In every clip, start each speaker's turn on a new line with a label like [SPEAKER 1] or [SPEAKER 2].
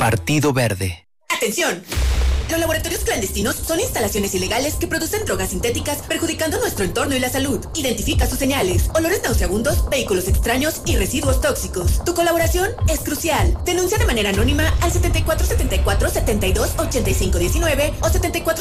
[SPEAKER 1] Partido Verde.
[SPEAKER 2] ¡Atención! Los laboratorios clandestinos son instalaciones ilegales que producen drogas sintéticas perjudicando nuestro entorno y la salud. Identifica sus señales: olores nauseabundos, vehículos extraños y residuos tóxicos. Tu colaboración es crucial. Denuncia de manera anónima al 7474-728519 o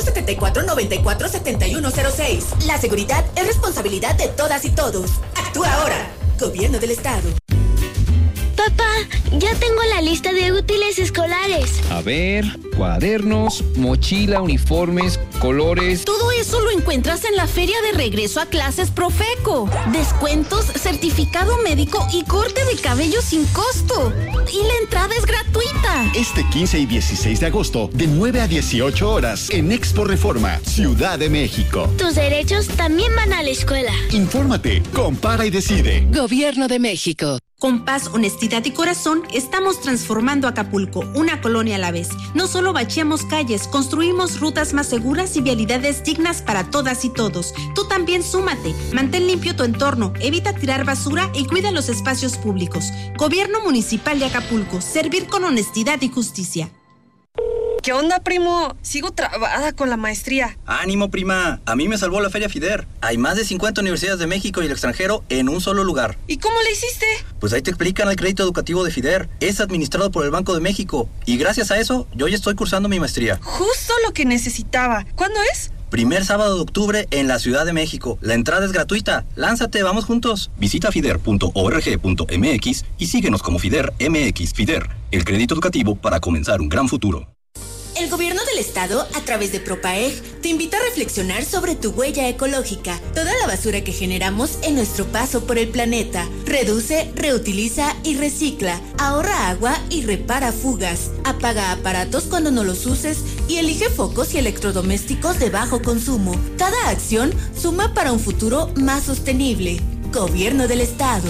[SPEAKER 2] 7474-947106. La seguridad es responsabilidad de todas y todos. Actúa ahora. Gobierno del Estado.
[SPEAKER 3] Papá, ya tengo la lista de útiles escolares.
[SPEAKER 4] A ver, cuadernos, mochila, uniformes, colores.
[SPEAKER 5] Todo eso lo encuentras en la Feria de Regreso a Clases Profeco. Descuentos, certificado médico y corte de cabello sin costo. Y la entrada es gratuita.
[SPEAKER 6] Este 15 y 16 de agosto, de 9 a 18 horas, en Expo Reforma, Ciudad de México.
[SPEAKER 3] Tus derechos también van a la escuela.
[SPEAKER 6] Infórmate, compara y decide.
[SPEAKER 7] Gobierno de México.
[SPEAKER 8] Con paz, honestidad y corazón, estamos transformando Acapulco, una colonia a la vez. No solo bacheamos calles, construimos rutas más seguras y vialidades dignas para todas y todos. Tú también súmate. Mantén limpio tu entorno, evita tirar basura y cuida los espacios públicos. Gobierno Municipal de Acapulco, servir con honestidad y justicia.
[SPEAKER 9] ¿Qué onda, primo? Sigo trabada con la maestría.
[SPEAKER 10] ¡Ánimo, prima! A mí me salvó la Feria FIDER. Hay más de 50 universidades de México y el extranjero en un solo lugar.
[SPEAKER 9] ¿Y cómo le hiciste?
[SPEAKER 10] Pues ahí te explican el crédito educativo de FIDER. Es administrado por el Banco de México. Y gracias a eso, yo ya estoy cursando mi maestría.
[SPEAKER 9] Justo lo que necesitaba. ¿Cuándo es?
[SPEAKER 10] Primer sábado de octubre en la Ciudad de México. La entrada es gratuita. Lánzate, vamos juntos. Visita fider.org.mx y síguenos como FIDER MX. FIDER, el crédito educativo para comenzar un gran futuro.
[SPEAKER 2] El Gobierno del Estado, a través de Propaeg, te invita a reflexionar sobre tu huella ecológica, toda la basura que generamos en nuestro paso por el planeta. Reduce, reutiliza y recicla. Ahorra agua y repara fugas. Apaga aparatos cuando no los uses y elige focos y electrodomésticos de bajo consumo. Cada acción suma para un futuro más sostenible. Gobierno del Estado.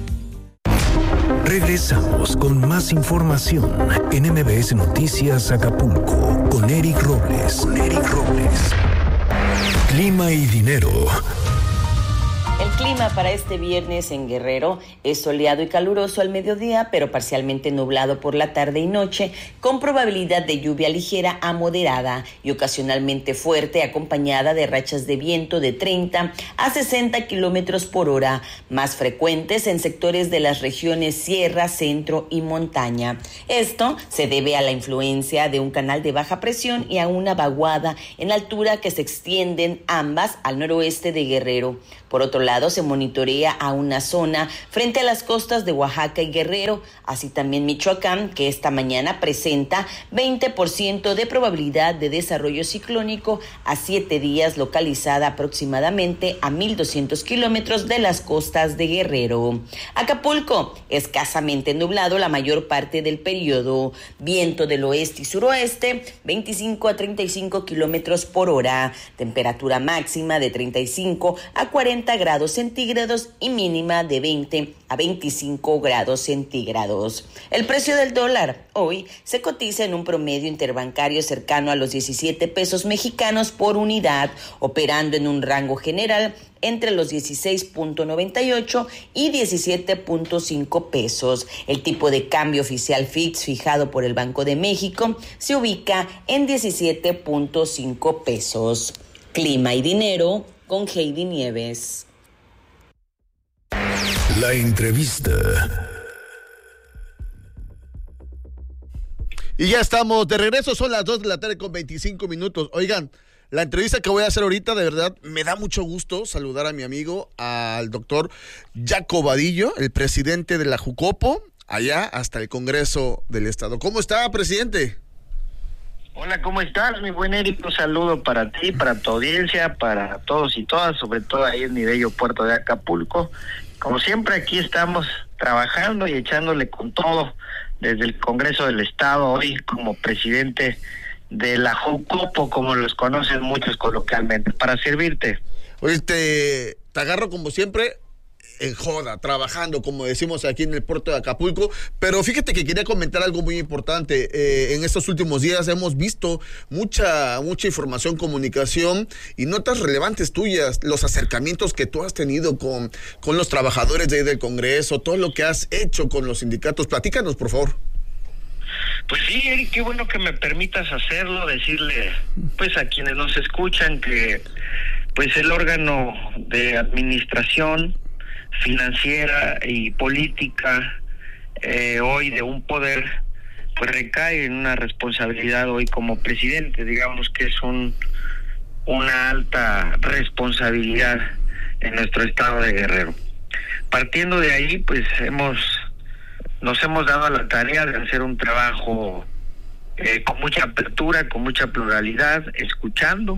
[SPEAKER 11] Regresamos con más información en MBS Noticias Acapulco con Eric Robles. Clima y dinero.
[SPEAKER 12] El clima para este viernes en Guerrero es soleado y caluroso al mediodía, pero parcialmente nublado por la tarde y noche, con probabilidad de lluvia ligera a moderada y ocasionalmente fuerte, acompañada de rachas de viento de 30 a 60 kilómetros por hora, más frecuentes en sectores de las regiones sierra, centro y montaña. Esto se debe a la influencia de un canal de baja presión y a una vaguada en altura que se extienden ambas al noroeste de Guerrero. Por otro lado, se monitorea a una zona frente a las costas de Oaxaca y Guerrero, así también Michoacán, que esta mañana presenta 20% de probabilidad de desarrollo ciclónico a 7 días, localizada aproximadamente a 1,200 kilómetros de las costas de Guerrero. Acapulco, escasamente nublado la mayor parte del periodo. Viento del oeste y suroeste, 25 a 35 kilómetros por hora. Temperatura máxima de 35 a 40 grados centígrados y mínima de 20 a 25 grados centígrados. El precio del dólar hoy se cotiza en un promedio interbancario cercano a los 17 pesos mexicanos por unidad, operando en un rango general entre los 16.98 y 17.5 pesos. El tipo de cambio oficial FIX fijado por el Banco de México se ubica en 17.5 pesos. Clima y dinero con Heidi Nieves.
[SPEAKER 11] La entrevista.
[SPEAKER 13] Y ya estamos de regreso, son las 2 de la tarde con 25 minutos. Oigan, la entrevista que voy a hacer ahorita, de verdad, me da mucho gusto saludar a mi amigo, al doctor Jaco Vadillo, el presidente de la Jucopo, allá hasta el Congreso del Estado. ¿Cómo está, presidente?
[SPEAKER 14] Hola, ¿cómo estás, mi buen Eric? Un saludo para ti, para tu audiencia, para todos y todas, sobre todo ahí en mi bello puerto de Acapulco. Como siempre, aquí estamos trabajando y echándole con todo desde el Congreso del Estado, hoy como presidente de la Jucopo, como los conocen muchos coloquialmente, para servirte.
[SPEAKER 13] Oye, te agarro como siempre en joda, trabajando, como decimos aquí en el puerto de Acapulco, pero fíjate que quería comentar algo muy importante. En estos últimos días hemos visto mucha información, comunicación y notas relevantes tuyas, los acercamientos que tú has tenido con los trabajadores de ahí del Congreso, todo lo que has hecho con los sindicatos. Platícanos, por favor.
[SPEAKER 14] Pues sí, Eric, qué bueno que me permitas hacerlo, decirle pues a quienes nos escuchan que pues el órgano de administración financiera y política hoy de un poder pues recae en una responsabilidad hoy como presidente. Digamos que es una alta responsabilidad en nuestro estado de Guerrero. Partiendo de ahí, pues nos hemos dado a la tarea de hacer un trabajo con mucha apertura, con mucha pluralidad, escuchando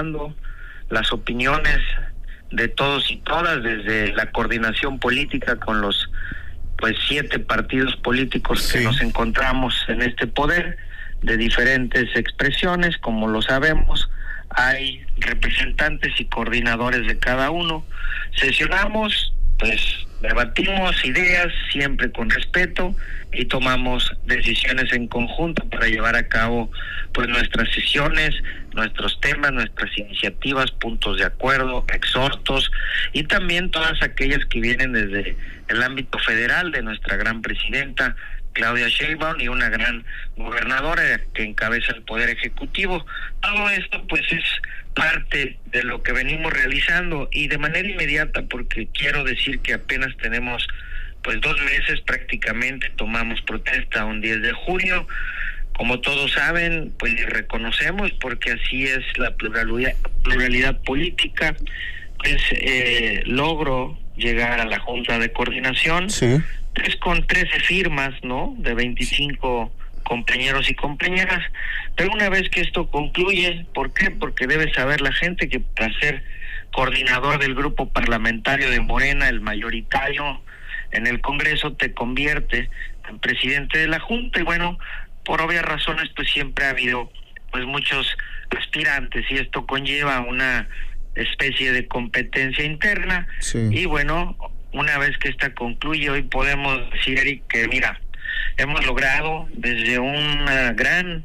[SPEAKER 14] las opiniones de todos y todas, desde la coordinación política con los 7 partidos políticos que nos encontramos en este poder, de diferentes expresiones, como lo sabemos. Hay representantes y coordinadores de cada uno. Sesionamos, pues debatimos ideas siempre con respeto y tomamos decisiones en conjunto para llevar a cabo pues nuestras sesiones, nuestros temas, nuestras iniciativas, puntos de acuerdo, exhortos y también todas aquellas que vienen desde el ámbito federal de nuestra gran presidenta Claudia Sheinbaum y una gran gobernadora que encabeza el Poder Ejecutivo. Todo esto pues es parte de lo que venimos realizando y de manera inmediata, porque quiero decir que apenas tenemos pues 2 meses prácticamente, tomamos protesta un 10 de junio, como todos saben, pues reconocemos, porque así es la pluralidad política, pues logro llegar a la Junta de Coordinación, con 13 firmas, ¿no?, de 25 compañeros y compañeras, pero una vez que esto concluye, ¿por qué? Porque debe saber la gente que para ser coordinador del grupo parlamentario de Morena, el mayoritario en el Congreso, te convierte en presidente de la Junta, y bueno, por obvias razones, pues siempre ha habido pues muchos aspirantes, y esto conlleva una especie de competencia interna, y bueno, una vez que esta concluye, hoy podemos decir, Eric, que mira, hemos logrado desde una gran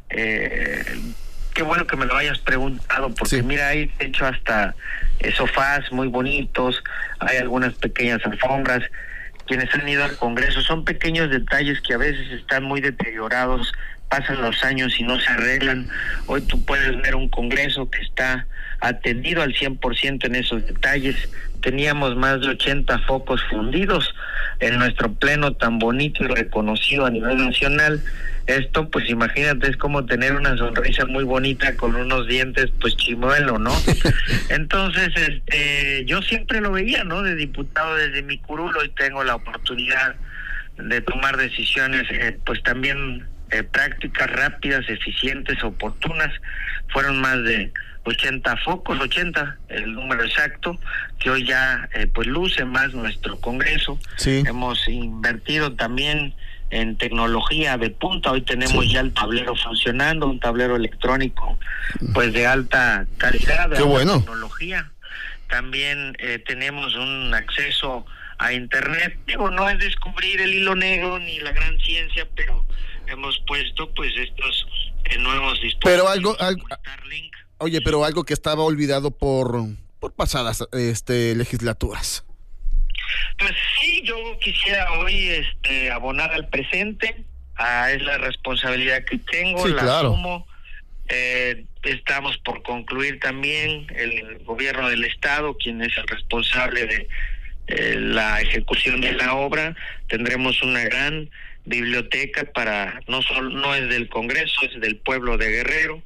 [SPEAKER 14] qué bueno que me lo hayas preguntado, porque mira, hay hecho hasta sofás muy bonitos, hay algunas pequeñas alfombras. Quienes han ido al Congreso, son pequeños detalles que a veces están muy deteriorados, pasan los años y no se arreglan. Hoy tú puedes ver un Congreso que está atendido al 100% en esos detalles. Teníamos más de 80 focos fundidos en nuestro pleno tan bonito y reconocido a nivel nacional. Esto, pues imagínate, es como tener una sonrisa muy bonita con unos dientes, pues chimuelo, ¿no? Entonces, yo siempre lo veía, ¿no?, de diputado desde mi curul. Hoy tengo la oportunidad de tomar decisiones, pues también prácticas, rápidas, eficientes, oportunas. Fueron más de 80 focos, 80, el número exacto, que hoy ya pues luce más nuestro Congreso. Hemos invertido también en tecnología de punta. Hoy tenemos ya el tablero funcionando, un tablero electrónico pues de alta calidad, de alta tecnología. También tenemos un acceso a internet. Digo, no es descubrir el hilo negro ni la gran ciencia, pero hemos puesto pues estos nuevos dispositivos.
[SPEAKER 13] Pero algo que estaba olvidado por pasadas legislaturas.
[SPEAKER 14] Pues sí, yo quisiera hoy abonar al presente, es la responsabilidad que tengo, asumo. Estamos por concluir también el gobierno del estado, quien es el responsable de la ejecución de la obra. Tendremos una gran biblioteca para no es del Congreso, es del pueblo de Guerrero,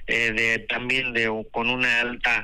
[SPEAKER 14] con una alta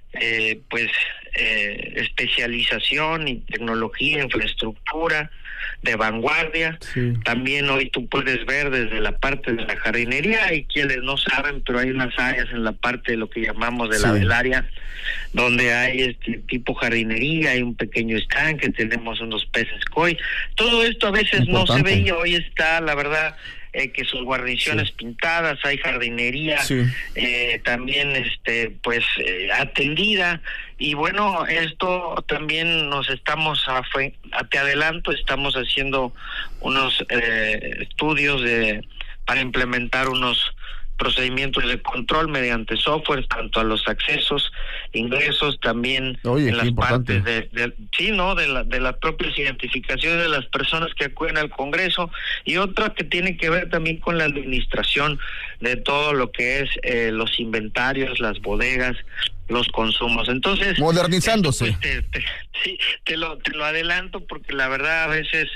[SPEAKER 14] especialización y tecnología, infraestructura de vanguardia. También hoy tú puedes ver desde la parte de la jardinería, hay quienes no saben, pero hay unas áreas en la parte de lo que llamamos de la velaria, donde hay tipo jardinería, hay un pequeño estanque, tenemos unos peces koi. Todo esto a veces no se veía, hoy está, la verdad, que sus guarniciones pintadas, hay jardinería también atendida, y bueno, esto también nos estamos te adelanto, estamos haciendo unos estudios para implementar unos procedimientos de control mediante software, tanto a los accesos, ingresos, también en las partes de las propias identificaciones de las personas que acuden al Congreso, y otra que tiene que ver también con la administración de todo lo que es los inventarios, las bodegas, los consumos. Entonces,
[SPEAKER 13] modernizándose.
[SPEAKER 14] Te lo adelanto porque la verdad a veces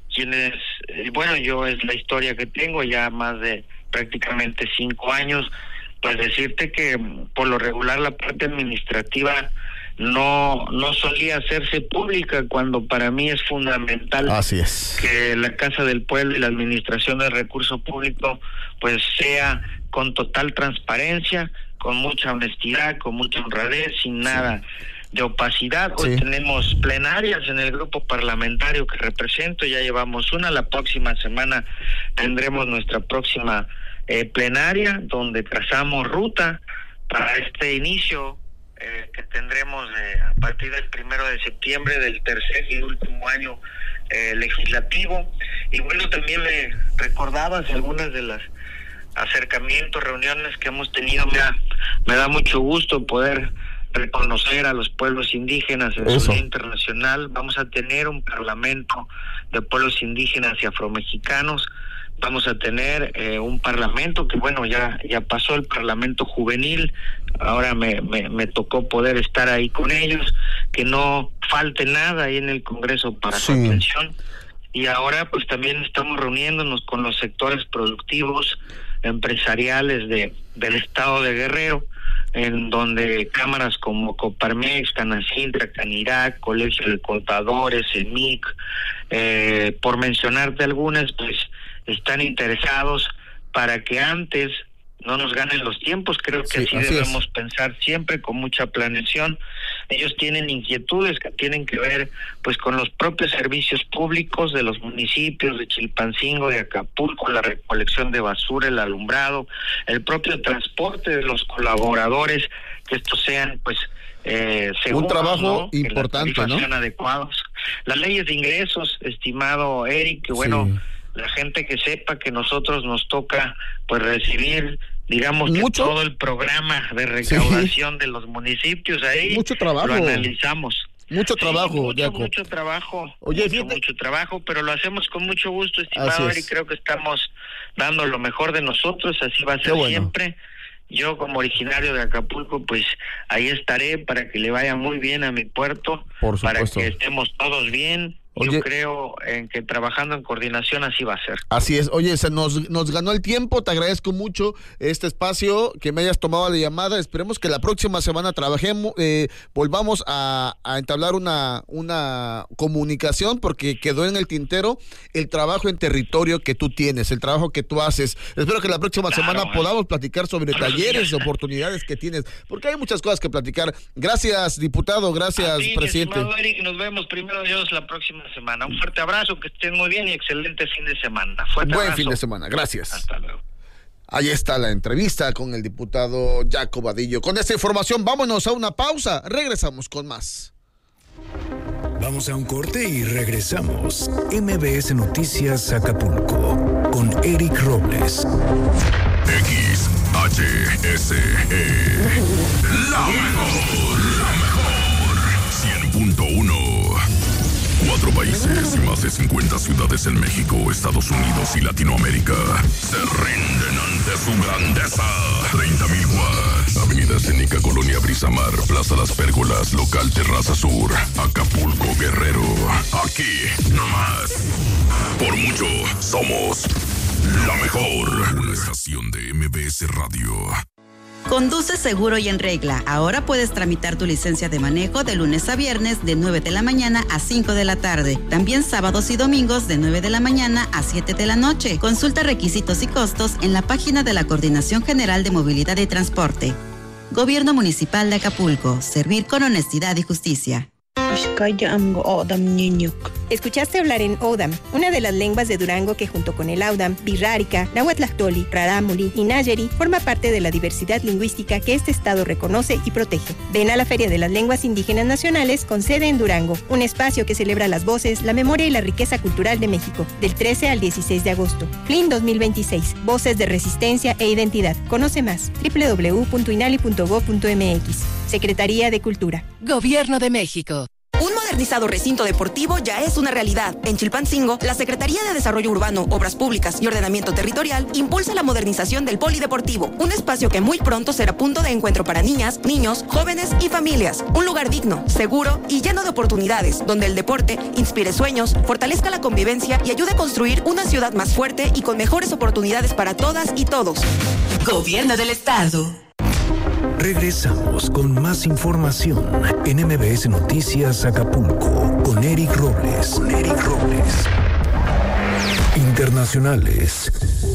[SPEAKER 14] yo es la historia que tengo ya más de prácticamente 5 años, pues decirte que por lo regular la parte administrativa no solía hacerse pública, cuando para mí es fundamental que la Casa del Pueblo y la administración del recurso público pues sea con total transparencia, con mucha honestidad, con mucha honradez, sin nada de opacidad. Hoy tenemos plenarias en el grupo parlamentario que represento, ya llevamos una, la próxima semana tendremos nuestra próxima plenaria, donde trazamos ruta para este inicio que tendremos a partir del 1 de septiembre del tercer y último año legislativo. Y bueno, también me recordabas algunas de las acercamientos, reuniones que hemos tenido. Me da mucho gusto poder reconocer a los pueblos indígenas en su Día Internacional. Vamos a tener un parlamento de pueblos indígenas y afromexicanos. Vamos a tener un parlamento que ya pasó el parlamento juvenil. Ahora me tocó poder estar ahí con ellos, que no falte nada ahí en el Congreso para su atención. Y ahora pues también estamos reuniéndonos con los sectores productivos, empresariales del estado de Guerrero, en donde cámaras como Coparmex, Canacintra, Canirac, Colegio de Contadores, EMIC, por mencionarte algunas, pues están interesados para que antes no nos ganen los tiempos. Creo que así debemos pensar siempre, con mucha planeación. Ellos tienen inquietudes que tienen que ver pues con los propios servicios públicos de los municipios de Chilpancingo, de Acapulco, la recolección de basura, el alumbrado, el propio transporte de los colaboradores, que estos sean pues seguros,
[SPEAKER 13] un trabajo importante, ¿no?
[SPEAKER 14] Adecuados. Las leyes de ingresos, estimado Eric, que la gente que sepa que nosotros nos toca pues recibir, digamos, que todo el programa de recaudación de los municipios, ahí
[SPEAKER 13] mucho trabajo,
[SPEAKER 14] lo analizamos.
[SPEAKER 13] Mucho trabajo, Jacob.
[SPEAKER 14] Mucho trabajo.
[SPEAKER 13] Oye,
[SPEAKER 14] mucho trabajo, pero lo hacemos con mucho gusto, estimado Eric. Creo que estamos dando lo mejor de nosotros, así va a ser siempre. Yo, como originario de Acapulco, pues ahí estaré para que le vaya muy bien a mi puerto, para que estemos todos bien. Yo creo en que trabajando en coordinación así va a ser.
[SPEAKER 13] Así es. Oye, nos ganó el tiempo. Te agradezco mucho este espacio, que me hayas tomado la llamada. Esperemos que la próxima semana trabajemos, volvamos a entablar una comunicación, porque quedó en el tintero el trabajo en territorio que tú tienes, el trabajo que tú haces. Espero que la próxima semana podamos platicar sobre talleres, oportunidades que tienes, porque hay muchas cosas que platicar. Gracias, diputado. Gracias, presidente.
[SPEAKER 14] Eric, nos vemos, primero Dios, la próxima semana. Un fuerte abrazo, que estén muy bien y excelente fin de semana.
[SPEAKER 13] Buen fin de semana, gracias.
[SPEAKER 14] Hasta luego.
[SPEAKER 13] Ahí está la entrevista con el diputado Jacob Vadillo. Con esta información, vámonos a una pausa. Regresamos con más.
[SPEAKER 11] Vamos a un corte y regresamos. MBS Noticias Acapulco con Eric Robles.
[SPEAKER 1] XHSE. La mejor. 100.1. 4 países y más de 50 ciudades en México, Estados Unidos y Latinoamérica se rinden ante su grandeza. 30,000 watts. Avenida Escénica, Colonia Brisamar, Plaza Las Pérgolas, Local Terraza Sur, Acapulco, Guerrero. Aquí, nomás. Por mucho, somos la mejor. Una estación de MBS Radio.
[SPEAKER 7] Conduce seguro y en regla. Ahora puedes tramitar tu licencia de manejo de lunes a viernes de 9 de la mañana a 5 de la tarde. También sábados y domingos de 9 de la mañana a 7 de la noche. Consulta requisitos y costos en la página de la Coordinación General de Movilidad y Transporte. Gobierno Municipal de Acapulco. Servir con honestidad y justicia.
[SPEAKER 15] Escuchaste hablar en Odam, una de las lenguas de Durango que junto con el Audam, Birrárica, Nahuatlactoli, Rarámuri y Nayeri forma parte de la diversidad lingüística que este estado reconoce y protege. Ven a la Feria de las Lenguas Indígenas Nacionales con sede en Durango, un espacio que celebra las voces, la memoria y la riqueza cultural de México, del 13 al 16 de agosto. FLIN 2026, Voces de Resistencia e Identidad. Conoce más, www.inali.gov.mx. Secretaría de Cultura.
[SPEAKER 16] Gobierno de México. Un modernizado recinto deportivo ya es una realidad. En Chilpancingo, la Secretaría de Desarrollo Urbano, Obras Públicas y Ordenamiento Territorial impulsa la modernización del polideportivo, un espacio que muy pronto será punto de encuentro para niñas, niños, jóvenes y familias. Un lugar digno, seguro y lleno de oportunidades, donde el deporte inspire sueños, fortalezca la convivencia y ayude a construir una ciudad más fuerte y con mejores oportunidades para todas y todos. Gobierno del Estado.
[SPEAKER 11] Regresamos con más información en MBS Noticias Acapulco con Eric Robles. Internacionales.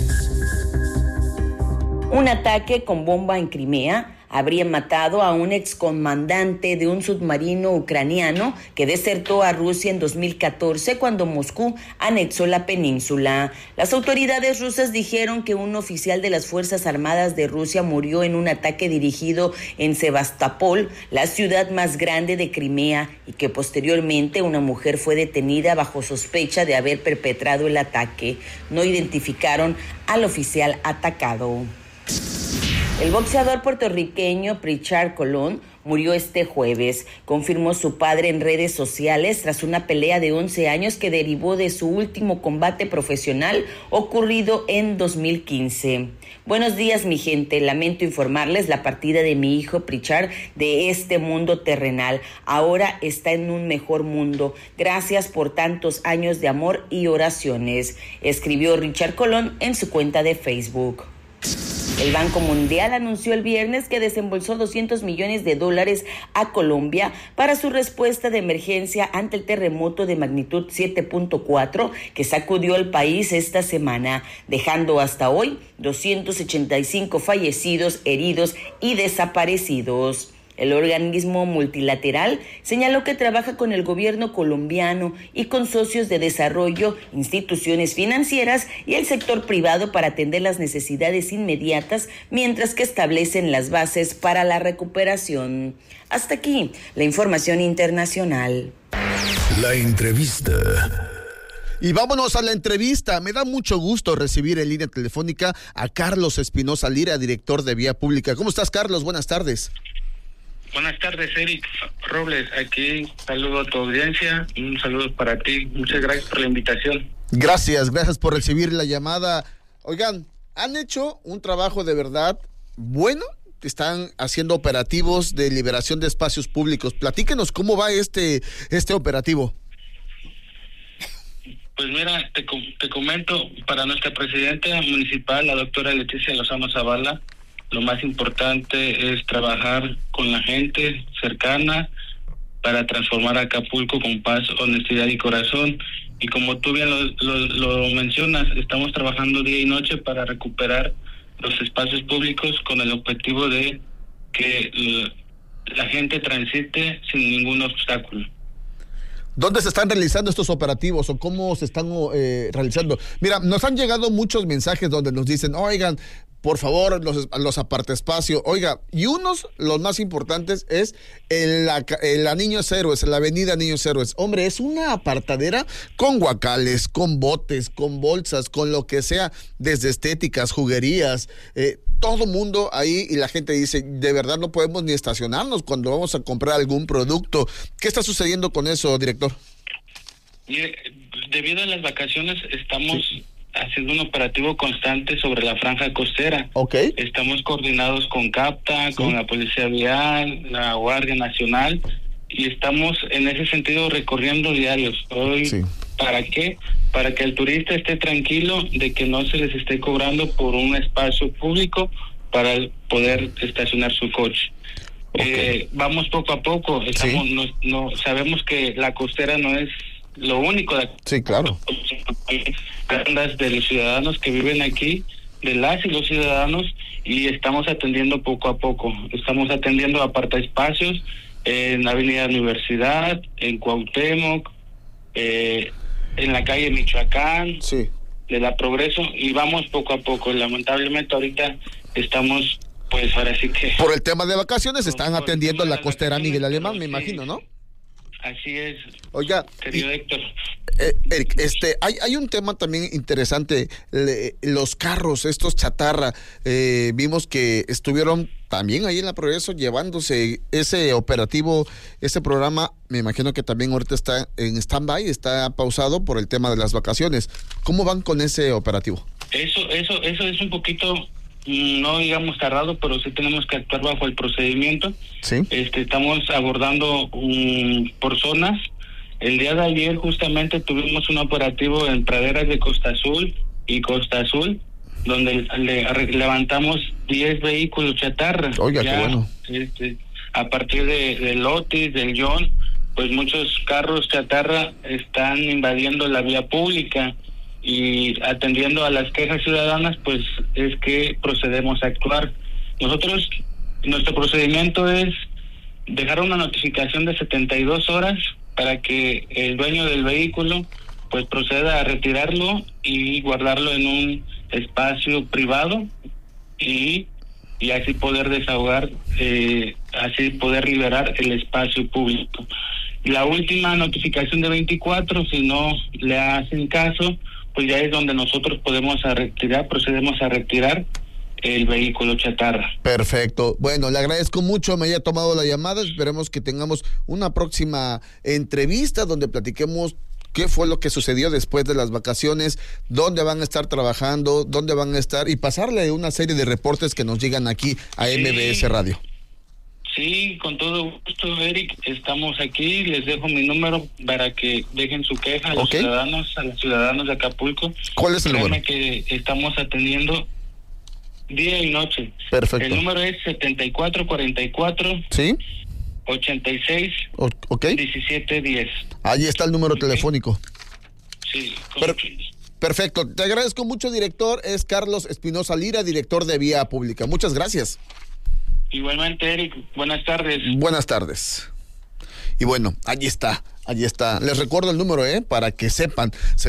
[SPEAKER 12] Un ataque con bomba en Crimea habría matado a un excomandante de un submarino ucraniano que desertó a Rusia en 2014 cuando Moscú anexó la península. Las autoridades rusas dijeron que un oficial de las Fuerzas Armadas de Rusia murió en un ataque dirigido en Sebastopol, la ciudad más grande de Crimea, y que posteriormente una mujer fue detenida bajo sospecha de haber perpetrado el ataque. No identificaron al oficial atacado. El boxeador puertorriqueño Pritchard Colón murió este jueves, confirmó su padre en redes sociales tras una pelea de 11 años que derivó de su último combate profesional ocurrido en 2015. Buenos días, mi gente. Lamento informarles la partida de mi hijo Pritchard de este mundo terrenal. Ahora está en un mejor mundo. Gracias por tantos años de amor y oraciones, escribió Richard Colón en su cuenta de Facebook. El Banco Mundial anunció el viernes que desembolsó $200 millones a Colombia para su respuesta de emergencia ante el terremoto de magnitud 7.4 que sacudió al país esta semana, dejando hasta hoy 285 fallecidos, heridos y desaparecidos. El organismo multilateral señaló que trabaja con el gobierno colombiano y con socios de desarrollo, instituciones financieras y el sector privado para atender las necesidades inmediatas, mientras que establecen las bases para la recuperación. Hasta aquí la información internacional.
[SPEAKER 11] La entrevista.
[SPEAKER 13] Y vámonos a la entrevista. Me da mucho gusto recibir en línea telefónica a Carlos Espinosa Lira, director de Vía Pública. ¿Cómo estás, Carlos? Buenas tardes.
[SPEAKER 17] Buenas tardes, Eric Robles. Aquí saludo a tu audiencia. Un saludo para ti. Muchas gracias por la invitación.
[SPEAKER 13] Gracias por recibir la llamada. Oigan, han hecho un trabajo de verdad bueno. Están haciendo operativos de liberación de espacios públicos. Platíquenos cómo va este operativo.
[SPEAKER 17] Pues mira, te comento, para nuestra presidenta municipal, la doctora Leticia Lozano Zavala, lo más importante es trabajar con la gente cercana para transformar Acapulco con paz, honestidad y corazón. Y como tú bien lo mencionas, estamos trabajando día y noche para recuperar los espacios públicos con el objetivo de que la gente transite sin ningún obstáculo.
[SPEAKER 13] ¿Dónde se están realizando estos operativos o cómo se están realizando? Mira, nos han llegado muchos mensajes donde nos dicen, oigan, por favor, los apartaespacios, oiga, y los más importantes es la Niños Héroes, la avenida Niños Héroes. Hombre, es una apartadera con guacales, con botes, con bolsas, con lo que sea, desde estéticas, juguerías, todo mundo ahí, y la gente dice, de verdad no podemos ni estacionarnos cuando vamos a comprar algún producto. ¿Qué está sucediendo con eso, director?
[SPEAKER 17] Mire, debido a las vacaciones estamos haciendo un operativo constante sobre la franja costera.
[SPEAKER 13] Okay.
[SPEAKER 17] Estamos coordinados con CAPTA, con la Policía Vial, la Guardia Nacional, y estamos en ese sentido recorriendo diarios. Hoy, ¿para qué? Para que el turista esté tranquilo de que no se les esté cobrando por un espacio público para poder estacionar su coche. Okay. Vamos poco a poco. No sabemos que la costera no es lo único.
[SPEAKER 13] Claro.
[SPEAKER 17] De los ciudadanos que viven aquí, de las y los ciudadanos, y estamos atendiendo poco a poco. Estamos atendiendo apartaespacios en Avenida Universidad, en Cuauhtémoc, en la calle Michoacán, de la Progreso, y vamos poco a poco. Lamentablemente ahorita estamos, pues ahora sí que...
[SPEAKER 13] Por el tema de vacaciones están atendiendo la costera Miguel Alemán, me imagino, ¿no?
[SPEAKER 17] Así es.
[SPEAKER 13] Oiga,
[SPEAKER 17] querido Héctor.
[SPEAKER 13] Eric, hay un tema también interesante, los carros, estos chatarra, vimos que estuvieron también ahí en la Progreso llevándose ese operativo, ese programa, me imagino que también ahorita está en stand-by, está pausado por el tema de las vacaciones. ¿Cómo van con ese operativo?
[SPEAKER 17] Eso es un poquito, no digamos tardado, pero sí tenemos que actuar bajo el procedimiento.
[SPEAKER 13] Sí.
[SPEAKER 17] Estamos abordando por zonas. El día de ayer justamente tuvimos un operativo en praderas de Costa Azul y Costa Azul, donde levantamos 10 vehículos chatarra.
[SPEAKER 13] Oiga,
[SPEAKER 17] ya,
[SPEAKER 13] qué bueno.
[SPEAKER 17] A partir del Otis, del John, pues muchos carros chatarra están invadiendo la vía pública, y atendiendo a las quejas ciudadanas, pues es que procedemos a actuar. Nosotros, nuestro procedimiento es dejar una notificación de 72 horas para que el dueño del vehículo pues proceda a retirarlo y guardarlo en un espacio privado y así poder desahogar, así poder liberar el espacio público. La última notificación de 24, si no le hacen caso, pues ya es donde nosotros procedemos a retirar el vehículo chatarra.
[SPEAKER 13] Perfecto. Bueno, le agradezco mucho, me haya tomado la llamada. Esperemos que tengamos una próxima entrevista donde platiquemos qué fue lo que sucedió después de las vacaciones, dónde van a estar trabajando, dónde van a estar, y pasarle una serie de reportes que nos llegan aquí a MBS Radio.
[SPEAKER 17] Sí, con todo gusto, Eric. Estamos aquí. Les dejo mi número para que dejen su queja a los ciudadanos, a los ciudadanos de Acapulco.
[SPEAKER 13] ¿Cuál es el número?
[SPEAKER 17] Que estamos atendiendo día y noche.
[SPEAKER 13] Perfecto.
[SPEAKER 17] El número es 7444.
[SPEAKER 13] ¿Sí?
[SPEAKER 17] 86. 1710.
[SPEAKER 13] Ahí está el número telefónico.
[SPEAKER 17] Sí.
[SPEAKER 13] Perfecto. Te agradezco mucho, director. Es Carlos Espinosa Lira, director de Vía Pública. Muchas gracias.
[SPEAKER 17] Igualmente, Eric, buenas tardes.
[SPEAKER 13] Buenas tardes. Y bueno, allí está. Les recuerdo el número, para que sepan,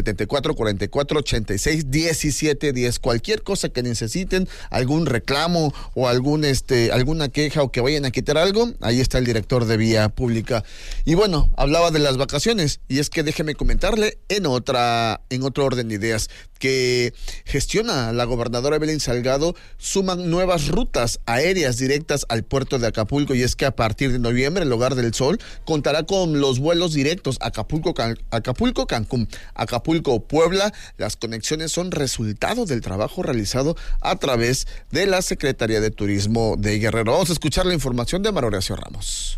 [SPEAKER 13] 7444-86-1710. Cualquier cosa que necesiten, algún reclamo o alguna queja o que vayan a quitar algo, ahí está el director de Vía Pública. Y bueno, hablaba de las vacaciones, y es que déjeme comentarle en otro orden de ideas que gestiona la gobernadora Evelyn Salgado, suman nuevas rutas aéreas directas al puerto de Acapulco, y es que a partir de noviembre el Hogar del Sol contará con los vuelos directos Acapulco-Cancún, Acapulco-Puebla. Las conexiones son resultado del trabajo realizado a través de la Secretaría de Turismo de Guerrero. Vamos a escuchar la información de María Horacio Ramos.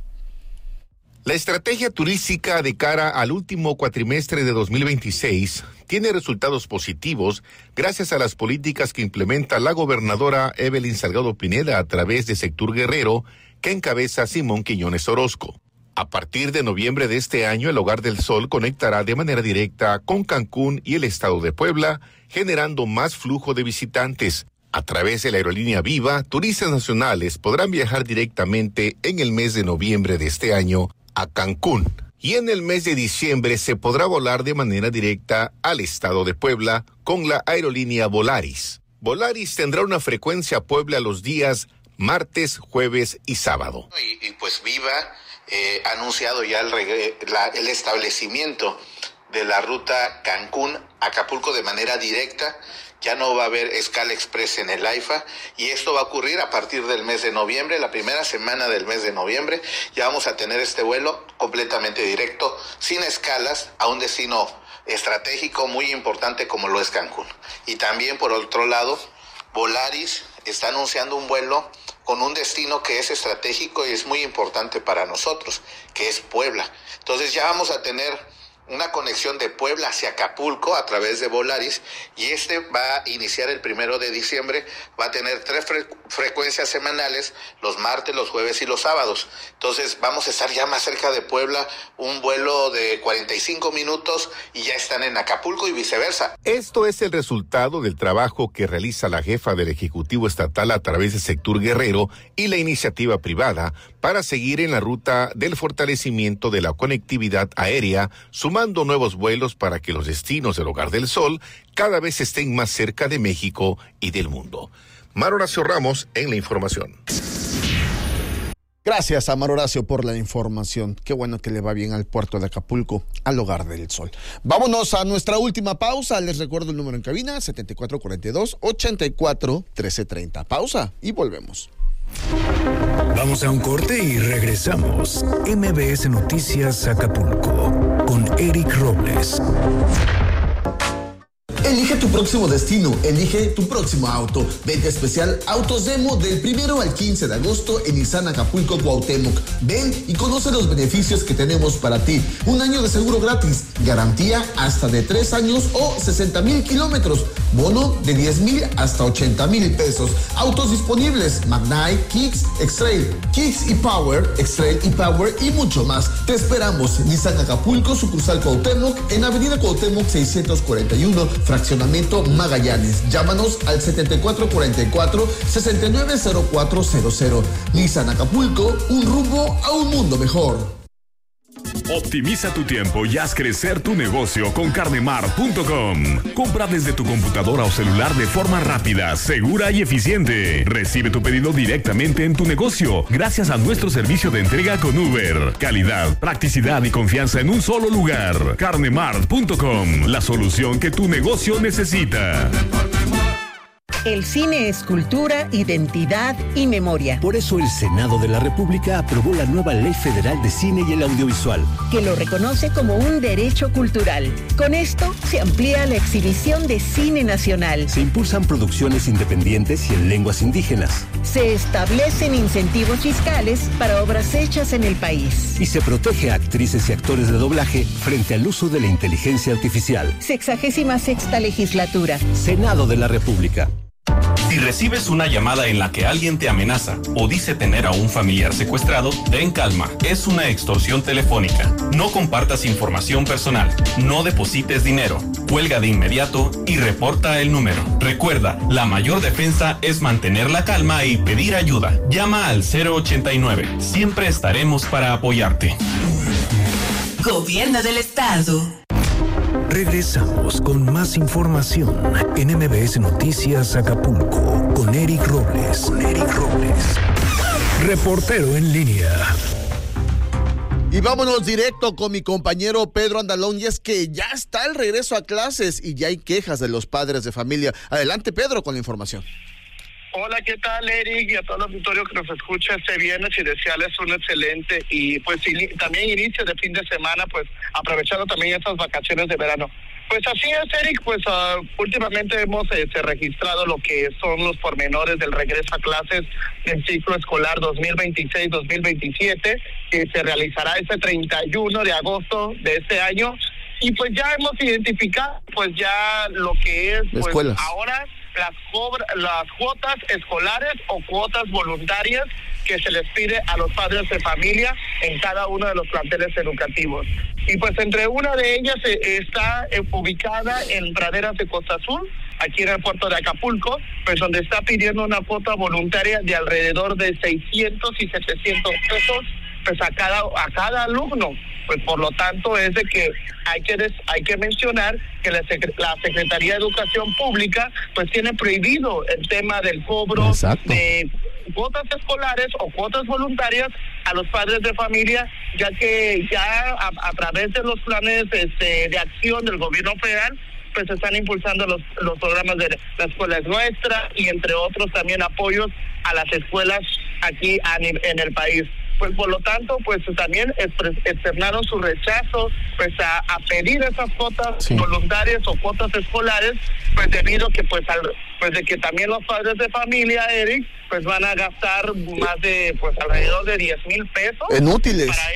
[SPEAKER 18] La estrategia turística de cara al último cuatrimestre de 2026 tiene resultados positivos gracias a las políticas que implementa la gobernadora Evelyn Salgado Pineda a través de Sectur Guerrero, que encabeza Simón Quiñones Orozco. A partir de noviembre de este año, el Hogar del Sol conectará de manera directa con Cancún y el estado de Puebla, generando más flujo de visitantes. A través de la aerolínea Viva, turistas nacionales podrán viajar directamente en el mes de noviembre de este año a Cancún. Y en el mes de diciembre se podrá volar de manera directa al estado de Puebla con la aerolínea Volaris. Volaris tendrá una frecuencia a Puebla los días martes, jueves y sábado.
[SPEAKER 19] Y pues Viva ha anunciado ya el establecimiento de la ruta Cancún-Acapulco de manera directa. Ya no va a haber escala express en el AIFA, y esto va a ocurrir a partir del mes de noviembre, la primera semana del mes de noviembre. Ya vamos a tener este vuelo completamente directo, sin escalas, a un destino estratégico muy importante como lo es Cancún. Y también, por otro lado, Volaris está anunciando un vuelo con un destino que es estratégico y es muy importante para nosotros, que es Puebla. Entonces ya vamos a tener una conexión de Puebla hacia Acapulco a través de Volaris, y va a iniciar el 1 de diciembre, va a tener 3 frecuencias semanales, los martes, los jueves y los sábados. Entonces vamos a estar ya más cerca de Puebla, un vuelo de 45 minutos y ya están en Acapulco y viceversa.
[SPEAKER 18] Esto es el resultado del trabajo que realiza la jefa del Ejecutivo Estatal a través de Sectur Guerrero y la iniciativa privada para seguir en la ruta del fortalecimiento de la conectividad aérea, sumando sumando nuevos vuelos para que los destinos del Hogar del Sol cada vez estén más cerca de México y del mundo. Mar Horacio Ramos en la información.
[SPEAKER 13] Gracias a Mar Horacio por la información. Qué bueno que le va bien al puerto de Acapulco, al Hogar del Sol. Vámonos a nuestra última pausa. Les recuerdo el número en cabina, 7442-841330. Pausa y volvemos.
[SPEAKER 11] Vamos a un corte y regresamos. MBS Noticias Acapulco con Eric Robles.
[SPEAKER 20] Elige tu próximo destino, elige tu próximo auto. Venta especial Autos Demo del 1 al 15 de agosto en Nissan Acapulco Cuauhtémoc. Ven y conoce los beneficios que tenemos para ti. 1 año de seguro gratis, garantía hasta de 3 años o 60,000 kilómetros. Bono de 10,000 hasta 80,000 pesos. Autos disponibles, Magnite, Kicks, X-Trail, Kicks y Power, X-Trail y Power y mucho más. Te esperamos. Nissan Acapulco, sucursal Cuauhtémoc, en Avenida Cuauhtémoc 641, Fraccionamiento Magallanes. Llámanos al 7444-690400. Nissan Acapulco, un rumbo a un mundo mejor.
[SPEAKER 1] Optimiza tu tiempo y haz crecer tu negocio con Carnemar.com. Compra desde tu computadora o celular de forma rápida, segura y eficiente. Recibe tu pedido directamente en tu negocio gracias a nuestro servicio de entrega con Uber. Calidad, practicidad y confianza en un solo lugar. Carnemar.com, la solución que tu negocio necesita.
[SPEAKER 21] El cine es cultura, identidad y memoria.
[SPEAKER 22] Por eso el Senado de la República aprobó la nueva Ley Federal de Cine y el Audiovisual,
[SPEAKER 21] que lo reconoce como un derecho cultural. Con esto se amplía la exhibición de cine nacional.
[SPEAKER 22] Se impulsan producciones independientes y en lenguas indígenas.
[SPEAKER 21] Se establecen incentivos fiscales para obras hechas en el país.
[SPEAKER 22] Y se protege a actrices y actores de doblaje frente al uso de la inteligencia artificial.
[SPEAKER 21] 66ª legislatura.
[SPEAKER 22] Senado de la República.
[SPEAKER 23] Si recibes una llamada en la que alguien te amenaza o dice tener a un familiar secuestrado, ten calma, es una extorsión telefónica. No compartas información personal, no deposites dinero, cuelga de inmediato y reporta el número. Recuerda, la mayor defensa es mantener la calma y pedir ayuda. Llama al 089, siempre estaremos para apoyarte.
[SPEAKER 2] Gobierno del Estado.
[SPEAKER 11] Regresamos con más información en MBS Noticias Acapulco con Eric Robles. Reportero en línea.
[SPEAKER 13] Y vámonos directo con mi compañero Pedro Andalón, y es que ya está el regreso a clases y ya hay quejas de los padres de familia. Adelante, Pedro, con la información.
[SPEAKER 24] Hola, ¿qué tal, Eric? Y a todo el auditorio que nos escucha este viernes, y desearles un excelente y pues también inicio de fin de semana, pues aprovechando también estas vacaciones de verano. Pues así es, Eric, pues últimamente hemos registrado lo que son los pormenores del regreso a clases del ciclo escolar 2026-2027, que se realizará este 31 de agosto de este año. Y pues ya hemos identificado pues ya lo que es pues
[SPEAKER 13] escuelas.
[SPEAKER 24] Ahora las cuotas escolares o cuotas voluntarias que se les pide a los padres de familia en cada uno de los planteles educativos. Y pues entre una de ellas está ubicada en Praderas de Costa Azul, aquí en el puerto de Acapulco, pues donde está pidiendo una cuota voluntaria de alrededor de 600 y 700 pesos pues a cada alumno. Pues por lo tanto es de que hay que mencionar que la Secretaría de Educación Pública pues tiene prohibido el tema del cobro de cuotas escolares o cuotas voluntarias a los padres de familia, ya que ya a través de los planes de acción del gobierno federal pues están impulsando los programas de La Escuela es Nuestra y entre otros también apoyos a las escuelas aquí en el país. Pues por lo tanto, pues también externaron su rechazo pues a pedir esas cuotas voluntarias o cuotas escolares, pues debido que pues de que también los padres de familia, Eric, pues van a gastar más de pues alrededor de 10,000 pesos
[SPEAKER 13] en útiles.
[SPEAKER 24] Para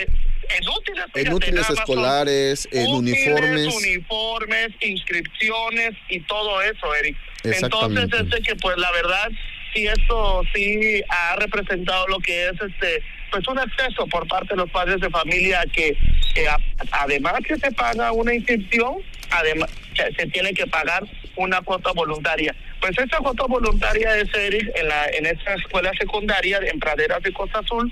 [SPEAKER 13] en útiles escolares, en
[SPEAKER 24] uniformes, inscripciones y todo eso, Eric. Entonces, que pues la verdad sí, esto sí ha representado lo que es pues un exceso por parte de los padres de familia que además que se paga una inscripción, además se tiene que pagar una cuota voluntaria. Pues esta cuota voluntaria es, Eric, en esta escuela secundaria en Praderas de Costa Azul,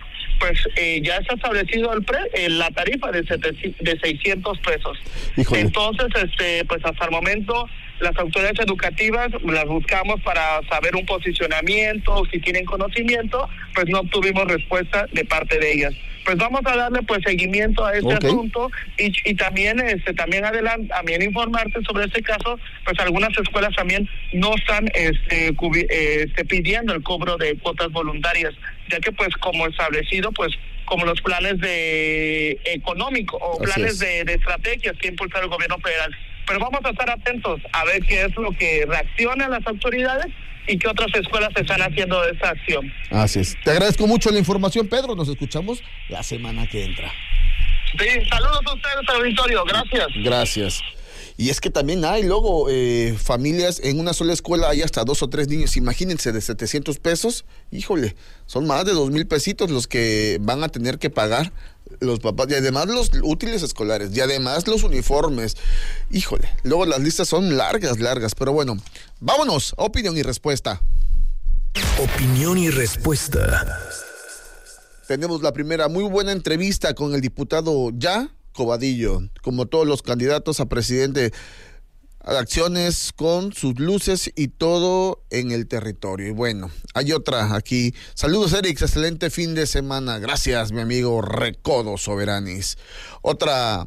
[SPEAKER 24] pues ya está establecido la tarifa de 600 pesos.
[SPEAKER 13] Híjole.
[SPEAKER 24] Entonces, pues hasta el momento las autoridades educativas las buscamos para saber un posicionamiento, si tienen conocimiento, pues no tuvimos respuesta de parte de ellas. Pues vamos a darle pues seguimiento a este asunto y también también informarte sobre este caso, pues algunas escuelas también no están pidiendo el cobro de cuotas voluntarias, ya que pues como establecido, pues como los planes de económico o planes de estrategias que impulsa el gobierno federal. Pero vamos a estar atentos a ver qué es lo que reaccionan las autoridades y qué otras escuelas están haciendo de esa acción.
[SPEAKER 13] Así es. Te agradezco mucho la información, Pedro. Nos escuchamos la semana que entra.
[SPEAKER 24] Sí, saludos a ustedes, auditorio. Gracias.
[SPEAKER 13] Gracias. Y es que también hay luego familias, en una sola escuela hay hasta 2 o 3 niños, imagínense, de 700 pesos, híjole, son más de 2,000 pesitos los que van a tener que pagar los papás, y además los útiles escolares, y además los uniformes, híjole, luego las listas son largas, pero bueno, vámonos a opinión y respuesta.
[SPEAKER 11] Opinión y respuesta.
[SPEAKER 13] Tenemos la primera muy buena entrevista con el diputado Cobadillo, como todos los candidatos a presidente, acciones con sus luces y todo en el territorio. Y bueno, hay otra aquí. Saludos, Eric, excelente fin de semana. Gracias, mi amigo Recodo Soberanis. Otra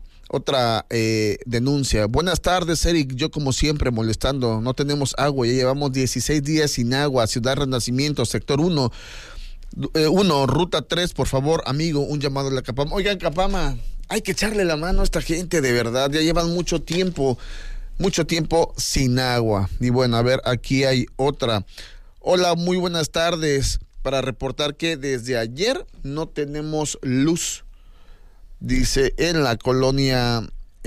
[SPEAKER 13] denuncia. Buenas tardes, Eric. Yo como siempre molestando. No tenemos agua. Ya llevamos 16 días sin agua. Ciudad Renacimiento, sector 1, ruta 3, por favor, amigo, un llamado a la Capama. Oigan, Capama, hay que echarle la mano a esta gente, de verdad. Ya llevan mucho tiempo sin agua. Y bueno, a ver, aquí hay otra. Hola, muy buenas tardes. Para reportar que desde ayer no tenemos luz. Dice, en la colonia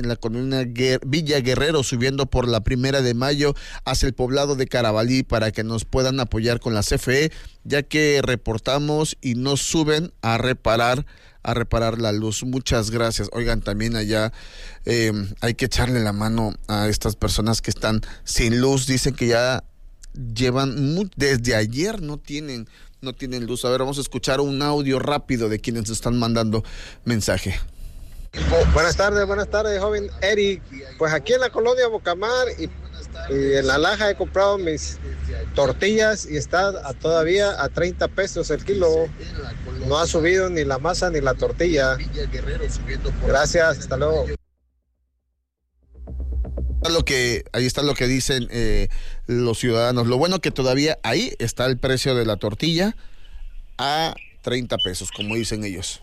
[SPEAKER 13] Villa Guerrero, subiendo por la 1 de Mayo hacia el poblado de Carabalí, para que nos puedan apoyar con la CFE, ya que reportamos y no suben a reparar la luz. Muchas gracias. Oigan, también allá hay que echarle la mano a estas personas que están sin luz. Dicen que ya llevan desde ayer no tienen luz. A ver, vamos a escuchar un audio rápido de quienes están mandando mensaje.
[SPEAKER 3] Buenas tardes, joven Eric. Pues aquí en la colonia Bocamar y en La Laja he comprado mis tortillas y está todavía a 30 pesos el kilo. No ha subido ni la masa ni la tortilla. Gracias, hasta luego.
[SPEAKER 13] Ahí está lo que dicen los ciudadanos. Lo bueno que todavía ahí está el precio de la tortilla a 30 pesos, como dicen ellos.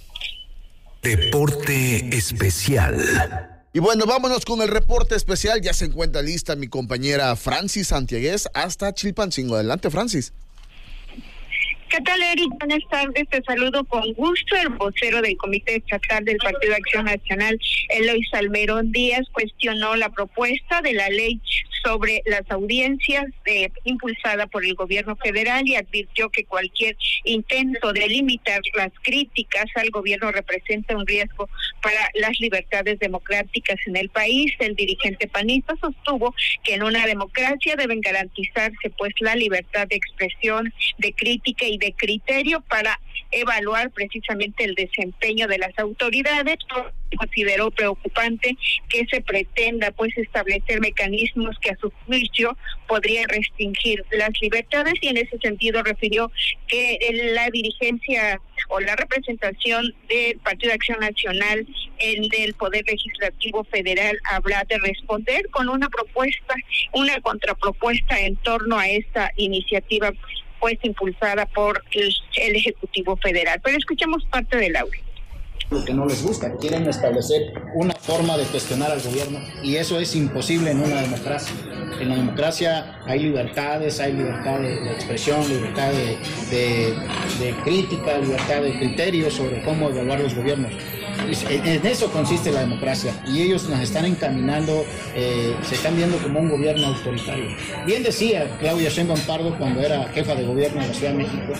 [SPEAKER 11] Reporte especial.
[SPEAKER 13] Y bueno, vámonos con el reporte especial. Ya se encuentra lista mi compañera Francis Santiagués hasta Chilpancingo. Adelante, Francis.
[SPEAKER 4] ¿Qué tal, Eric? Buenas tardes, te saludo con gusto. El vocero del Comité Estatal del Partido de Acción Nacional, Eloy Salmerón Díaz, cuestionó la propuesta de la ley sobre las audiencias impulsada por el gobierno federal y advirtió que cualquier intento de limitar las críticas al gobierno representa un riesgo para las libertades democráticas en el país. El dirigente panista sostuvo que en una democracia deben garantizarse pues la libertad de expresión, de crítica y de criterio para evaluar precisamente el desempeño de las autoridades. Consideró preocupante que se pretenda pues establecer mecanismos que a su juicio podrían restringir las libertades, y en ese sentido refirió que la dirigencia o la representación del Partido de Acción Nacional del Poder Legislativo Federal habrá de responder con una contrapropuesta en torno a esta iniciativa pues impulsada por el Ejecutivo Federal. Pero escuchemos parte del audio.
[SPEAKER 5] Lo que no les gusta, quieren establecer una forma de cuestionar al gobierno, y eso es imposible en una democracia. En la democracia hay libertades, hay libertad de expresión, libertad de crítica, libertad de criterios sobre cómo evaluar los gobiernos. En eso consiste la democracia, y ellos nos están encaminando, se están viendo como un gobierno autoritario. Bien decía Claudia Sheinbaum Pardo cuando era jefa de gobierno de la Ciudad de México.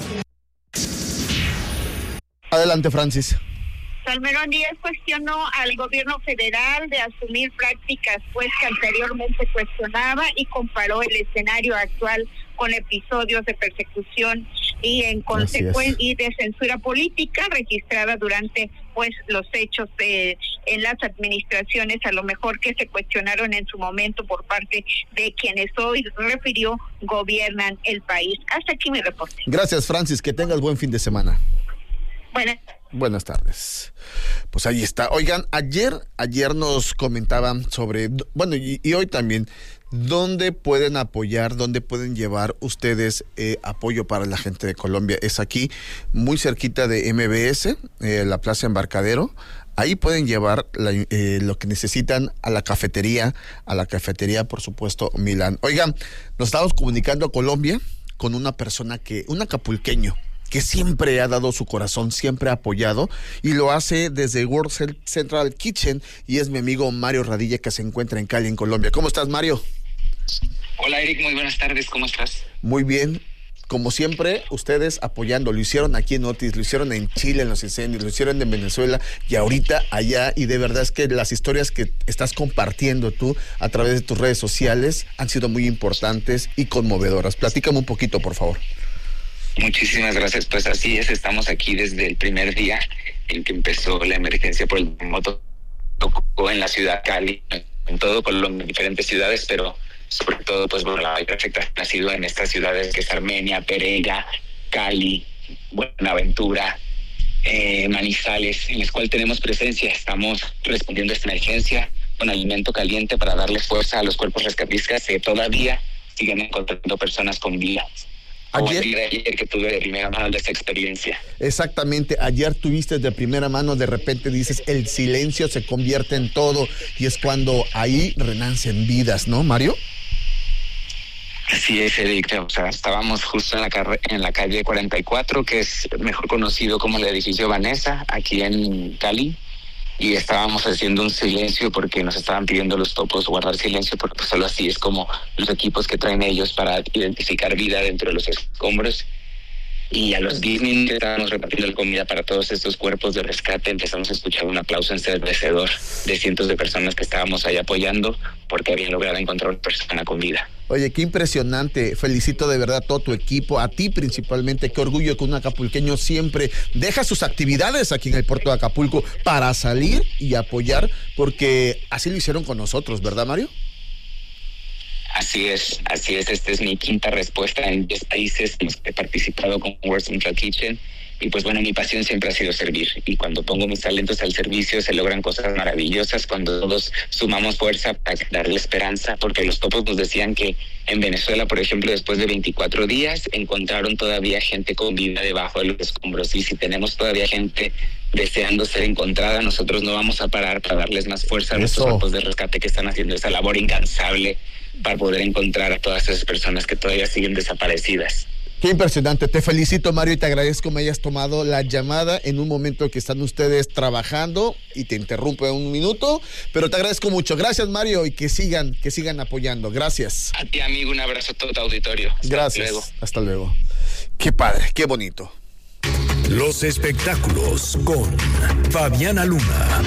[SPEAKER 13] Adelante, Francis.
[SPEAKER 4] Salmerón Díaz cuestionó al gobierno federal de asumir prácticas pues que anteriormente cuestionaba y comparó el escenario actual con episodios de persecución y en consecuencia y de censura política registrada durante pues los hechos en las administraciones, a lo mejor que se cuestionaron en su momento por parte de quienes hoy refirió gobiernan el país. Hasta aquí mi reporte.
[SPEAKER 13] Gracias, Francis, que tengas buen fin de semana.
[SPEAKER 4] Buenas
[SPEAKER 13] tardes. Pues ahí está. Oigan, ayer nos comentaban sobre, bueno, y hoy también, ¿dónde pueden apoyar, dónde pueden llevar ustedes apoyo para la gente de Colombia? Es aquí, muy cerquita de MBS, la Plaza Embarcadero. Ahí pueden llevar lo que necesitan a la cafetería, por supuesto, Milán. Oigan, nos estamos comunicando a Colombia con una persona un acapulqueño, que siempre ha dado su corazón, siempre ha apoyado, y lo hace desde World Central Kitchen, y es mi amigo Mario Radilla, que se encuentra en Cali, en Colombia. ¿Cómo estás, Mario?
[SPEAKER 6] Hola, Eric, muy buenas tardes, ¿cómo estás?
[SPEAKER 13] Muy bien, como siempre, ustedes apoyando, lo hicieron aquí en Otis, lo hicieron en Chile en los incendios, lo hicieron en Venezuela, y ahorita allá, y de verdad es que las historias que estás compartiendo tú a través de tus redes sociales han sido muy importantes y conmovedoras. Platícame un poquito, por favor.
[SPEAKER 6] Muchísimas gracias, pues así es, estamos aquí desde el primer día en que empezó la emergencia por el terremoto. Tocó en la ciudad de Cali, en todo Colombia, en diferentes ciudades, pero sobre todo, pues bueno, la mayor afectación ha sido en estas ciudades que es Armenia, Pereira, Cali, Buenaventura, Manizales, en las cuales tenemos presencia. Estamos respondiendo a esta emergencia con alimento caliente para darle fuerza a los cuerpos rescatistas que todavía siguen encontrando personas con vida. Ayer que tuve de primera mano de esta experiencia.
[SPEAKER 13] Exactamente, ayer tuviste de primera mano, de repente dices, el silencio se convierte en todo, y es cuando ahí renacen vidas, ¿no, Mario?
[SPEAKER 6] Así es, Eric, o sea, estábamos justo en la calle 44, que es mejor conocido como el edificio Vanessa, aquí en Cali, y estábamos haciendo un silencio porque nos estaban pidiendo los topos guardar silencio, porque pues solo así es como los equipos que traen ellos para identificar vida dentro de los escombros. Y a los 10 minutos estábamos repartiendo la comida para todos estos cuerpos de rescate. Empezamos a escuchar un aplauso ensordecedor de cientos de personas que estábamos ahí apoyando porque habían logrado encontrar una persona con vida.
[SPEAKER 13] Oye, qué impresionante. Felicito de verdad a todo tu equipo, a ti principalmente. Qué orgullo que un acapulqueño siempre deja sus actividades aquí en el puerto de Acapulco para salir y apoyar, porque así lo hicieron con nosotros, ¿verdad, Mario?
[SPEAKER 6] Así es. Esta es mi quinta respuesta en 10 países en los que he participado con World Central Kitchen. Y pues bueno, mi pasión siempre ha sido servir. Y cuando pongo mis talentos al servicio se logran cosas maravillosas cuando todos sumamos fuerza para darle esperanza. Porque los topos nos decían que en Venezuela, por ejemplo, después de 24 días encontraron todavía gente con vida debajo de los escombros. Y si tenemos todavía gente deseando ser encontrada, nosotros no vamos a parar para darles más fuerza a nuestros grupos de rescate que están haciendo esa labor incansable para poder encontrar a todas esas personas que todavía siguen desaparecidas.
[SPEAKER 13] Qué impresionante. Te felicito, Mario, y te agradezco que me hayas tomado la llamada en un momento que están ustedes trabajando, y te interrumpo en un minuto, pero te agradezco mucho. Gracias, Mario, y que sigan apoyando. Gracias.
[SPEAKER 6] A ti, amigo, un abrazo a todo tu auditorio.
[SPEAKER 13] Gracias. Hasta luego. Qué padre, qué bonito.
[SPEAKER 11] Los espectáculos con Fabiana Luna.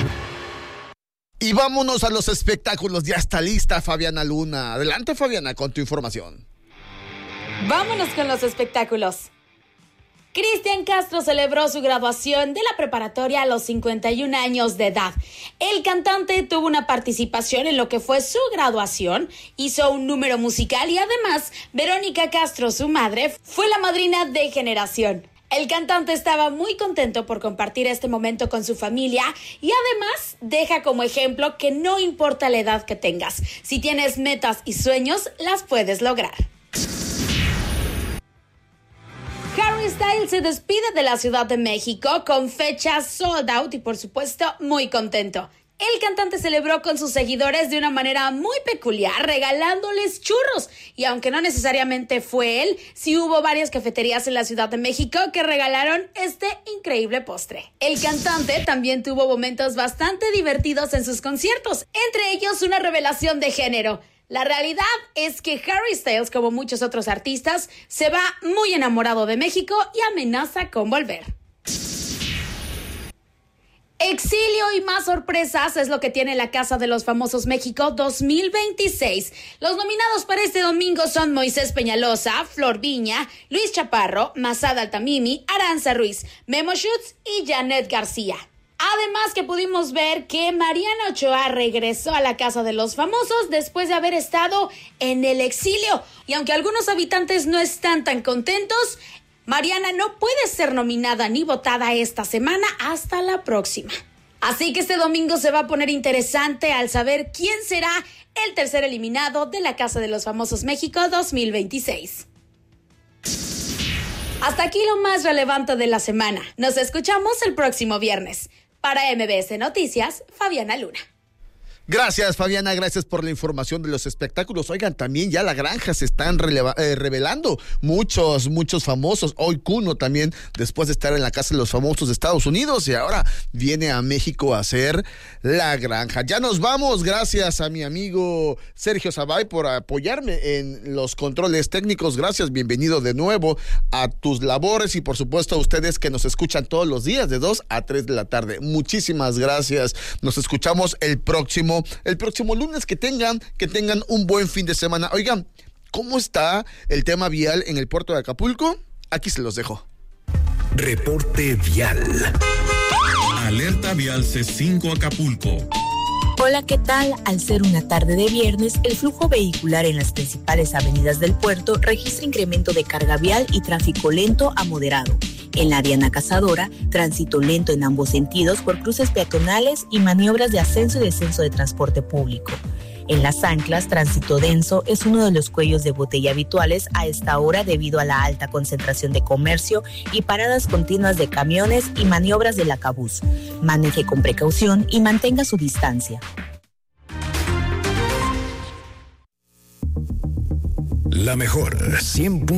[SPEAKER 13] Y vámonos a los espectáculos. Ya está lista Fabiana Luna. Adelante, Fabiana, con tu información.
[SPEAKER 8] Vámonos con los espectáculos. Cristian Castro celebró su graduación de la preparatoria a los 51 años de edad. El cantante tuvo una participación en lo que fue su graduación, hizo un número musical y además Verónica Castro, su madre, fue la madrina de generación. El cantante estaba muy contento por compartir este momento con su familia y además deja como ejemplo que no importa la edad que tengas, si tienes metas y sueños, las puedes lograr. Harry Styles se despide de la Ciudad de México con fecha sold out y por supuesto muy contento. El cantante celebró con sus seguidores de una manera muy peculiar, regalándoles churros. Y aunque no necesariamente fue él, sí hubo varias cafeterías en la Ciudad de México que regalaron este increíble postre. El cantante también tuvo momentos bastante divertidos en sus conciertos, entre ellos una revelación de género. La realidad es que Harry Styles, como muchos otros artistas, se va muy enamorado de México y amenaza con volver. Exilio y más sorpresas es lo que tiene la Casa de los Famosos México 2026. Los nominados para este domingo son Moisés Peñalosa, Flor Viña, Luis Chaparro, Masada Altamimi, Aranza Ruiz, Memo Schutz y Janet García. Además que pudimos ver que Mariana Ochoa regresó a la Casa de los Famosos después de haber estado en el exilio. Y aunque algunos habitantes no están tan contentos, Mariana no puede ser nominada ni votada esta semana hasta la próxima. Así que este domingo se va a poner interesante al saber quién será el tercer eliminado de la Casa de los Famosos México 2026. Hasta aquí lo más relevante de la semana. Nos escuchamos el próximo viernes. Para MBS Noticias, Fabiana Luna.
[SPEAKER 13] Gracias, Fabiana, gracias por la información de los espectáculos. Oigan, también ya la granja se están revelando muchos famosos. Hoy Kuno también, después de estar en la Casa de los Famosos de Estados Unidos, y ahora viene a México a hacer la granja. Ya nos vamos, gracias a mi amigo Sergio Sabay por apoyarme en los controles técnicos. Gracias, bienvenido de nuevo a tus labores y por supuesto a ustedes que nos escuchan todos los días de 2 a 3 de la tarde. Muchísimas gracias. Nos escuchamos el próximo lunes. Que tengan un buen fin de semana. Oigan, ¿cómo está el tema vial en el puerto de Acapulco? Aquí se los dejo.
[SPEAKER 11] Reporte vial.
[SPEAKER 23] Alerta vial C5 Acapulco.
[SPEAKER 7] Hola, ¿qué tal? Al ser una tarde de viernes, el flujo vehicular en las principales avenidas del puerto registra incremento de carga vial y tráfico lento a moderado. En la Diana Cazadora, tránsito lento en ambos sentidos por cruces peatonales y maniobras de ascenso y descenso de transporte público. En Las Anclas, tránsito denso es uno de los cuellos de botella habituales a esta hora debido a la alta concentración de comercio y paradas continuas de camiones y maniobras del Acabús. Maneje con precaución y mantenga su distancia.
[SPEAKER 11] La mejor 100.